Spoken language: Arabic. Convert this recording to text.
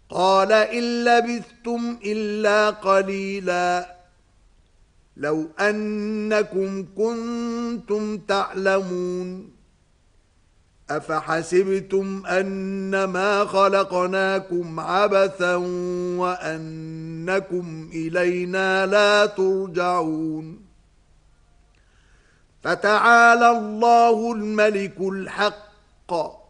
قال إن لبثتم إلا قليلا لو أنكم كنتم تعلمون أفحسبتم أنما خلقناكم عبثا وأنكم إلينا لا ترجعون فتعالى الله الملك الحق